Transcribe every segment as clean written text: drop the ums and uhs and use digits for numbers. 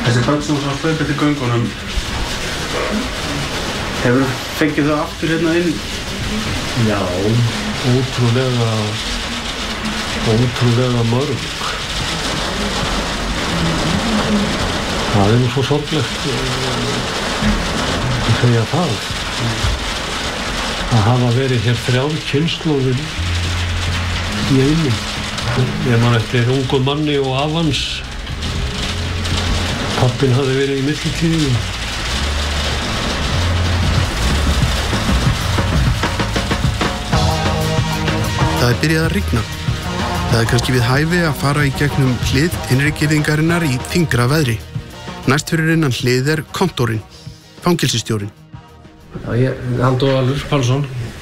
Þessi börn sem svo hlaupa eftir göngunum, hefur fengið þau aftur hérna inn? Já, ótrúlega mörg. Það nú svo sorglegt að segja það. Að hafa verið hér 3 kynslóðir í einu. Ég man eftir ungum manni og afans. Pappinn hafði verið í millitíðinni. Það byrjað að rigna. Það kannski við hæfi að fara í gegnum hlið innrigirðingarinnar í þyngra veðri. Næst fyrir innan hlið kontorinn, fangelsisstjórinn. Ég Halldór Pálsson,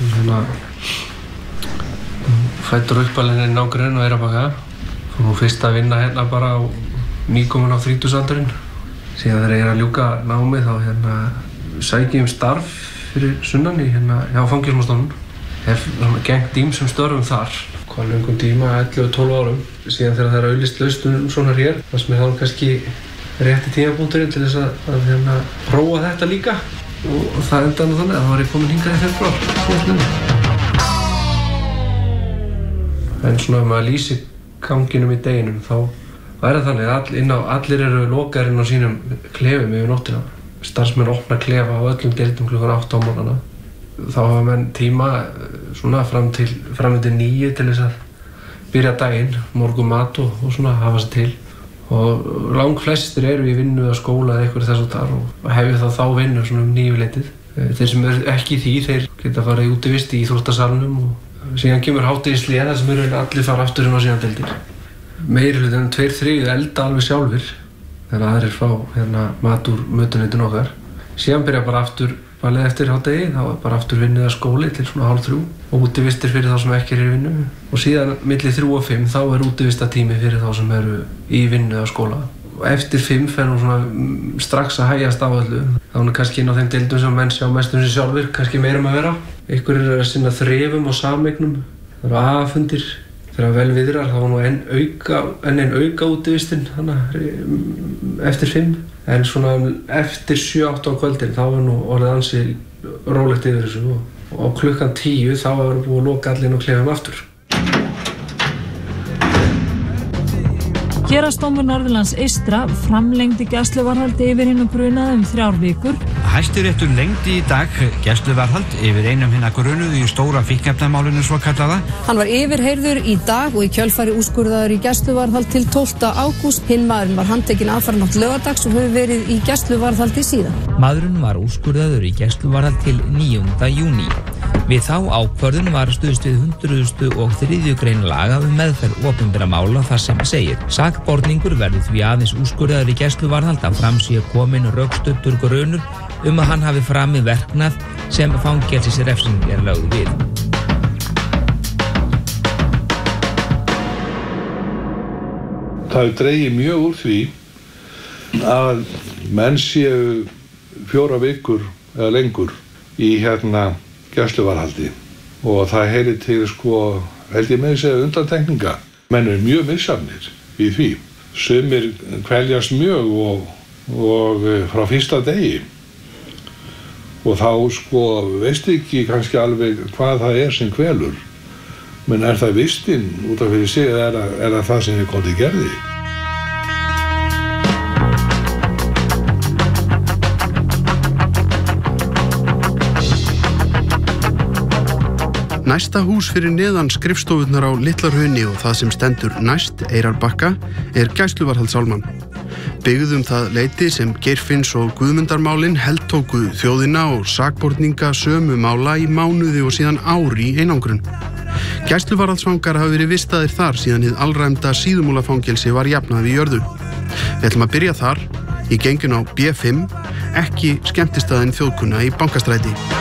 fæddur uppalinn í nágrenn og Eyrarbakka. Fór nú fyrst að vinna hérna bara á nýkomin á 30-aldurinn. Síðan þegar ég að ljúka námi þá sæki starf fyrir sunnan í hjá Fangelsismálastofnun. Hef gengt ýmsum störfum þar. Hvað löngum tíma, 11-12 árum. Síðan þegar það auglýst laust svona hér, þar sem þá kannski rétti tímapunkturinn til þess að prófa þetta líka. Og það endaði nú þannig að það var ég komin hingað í febrúar síðastliðinn. En svona ef maður lýsir ganginum í deginum þá væri það þannig að allir eru lokaðir inn á sínum klefum yfir nóttina. Starfsmenn opna klefa á öllum deildum klukkan 8 á morgnana. Þá hafa menn tíma svona fram til 9 til þess að byrja daginn, morgunmat og svona hafa sig til. Og langflestir eru í vinnu eða skóla eða eitthvað þess að þar og hefur þá vinnu svona 9-leytið. Þeir sem eru ekki í því, þeir geta farið útivist í íþróttasalnum og síðan kemur hádegishlé þar sem eru allir fara aftur inn á síðan deildir. Meirihluti 2/3 elda alveg sjálfir þegar aðrir fá mat úr mötuneytinu okkar. Síðan byrja bara aftur valið eftir hádegi, þá bara aftur vinnu eða skóli til svona 4:30 og útivistir fyrir þá sem ekki eru í vinnu. Og síðan milli 3 og 5 þá útivistatími fyrir þá sem eru í vinnu eða skóla. Og eftir 5 fer nú svona strax að hægjast á öllu. Þá kannski inn á þeim deildum sem menn sjá mest sig sjálfir, kannski meira að vera. Einhverjir eru að sinna þrefum og sameignum. Það eru aðfundir. Þegar vel viðrar þá var nú enn auka útivistinn eftir 5. En svona eftir 7-8 á kvöldin þá var nú orðið ansi rólegt yfir þessu og klukkan 10 þá var búið að loka allir inn og klefum aftur. Héraðsdómur Norðurlands eystra framlengdi gæsluvarðhaldi yfir hinum grunaða 3 vikur. Hæstiréttur lengdi í dag gæsluvarðhald yfir einum hinna grunuðu í stóra fíkniefnamálinu svokallaða. Hann var yfirheyrður í dag og í kjölfari úrskurðaður í gæsluvarðhald til 12. ágúst. Hinn maðurinn var handtekinn aðfaranótt laugardags og hefur verið í gæsluvarðhaldi síðan. Maðurinn var úrskurðaður í gæsluvarðhald til 9. júní. Við þá ákvörðun var stuðst við 103. grein laga meðferð opinberra mála þar sem segir: sakborningur verður því aðeins úrskurðaður í gæsluvarðhald að fram sé kominn rökstuddur grunur að hann hafi framið verknað sem fangelsisrefsing lögð við. Það dregið mjög úr því að menn séu 4 vikur eða lengur í gæsluvarðhaldi og það heyrir til held ég með að segja undantekninga. Menn eru mjög misjafnir í því. Sumir kveljast mjög og frá fyrsta degi og þá veistu ekki kannski alveg hvað það sem kvelur. Men það vistinn út af fyrir sig eða það sem þið komið gerði? Næsta hús fyrir neðan skrifstofurnar á Litla-Hrauni og það sem stendur næst Eyrarbakka gæsluvarðhaldsálman. Byggð það leyti sem Geirfinns og Guðmundarmálin heltóku þjóðina og sakborninga sömu mála í mánuði og síðan ár í einangrun. Gæsluvarðhaldsfangar hafa verið vistaðir þar síðan hið alræmda Síðumúlafangelsi var jafnað við jörðu. Við ætlum að byrja þar, í genginu á B5, ekki skemmtistaðinn Þjóðkunna í Bankastræti.